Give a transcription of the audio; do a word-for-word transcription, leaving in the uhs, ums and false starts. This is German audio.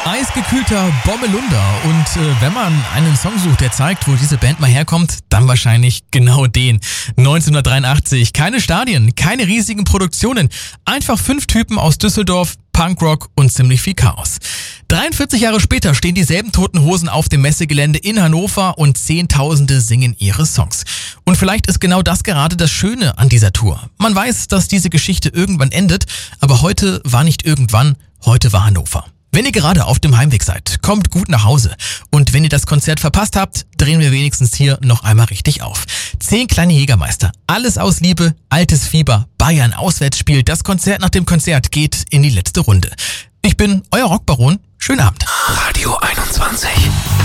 Eisgekühlter Bommelunder. Und äh, wenn man einen Song sucht, der zeigt, wo diese Band mal herkommt, dann wahrscheinlich genau den. neunzehnhundertdreiundachtzig. Keine Stadien, keine riesigen Produktionen. Einfach fünf Typen aus Düsseldorf, Punkrock und ziemlich viel Chaos. dreiundvierzig Jahre später stehen dieselben Toten Hosen auf dem Messegelände in Hannover und Zehntausende singen ihre Songs. Und vielleicht ist genau das gerade das Schöne an dieser Tour. Man weiß, dass diese Geschichte irgendwann endet, aber heute war nicht irgendwann, heute war Hannover. Wenn ihr gerade auf dem Heimweg seid, kommt gut nach Hause. Und wenn ihr das Konzert verpasst habt, drehen wir wenigstens hier noch einmal richtig auf. Zehn kleine Jägermeister, alles aus Liebe, altes Fieber, Bayern Auswärtsspiel, das Konzert nach dem Konzert geht in die letzte Runde. Ich bin euer Rockbaron, schönen Abend. Radio einundzwanzig.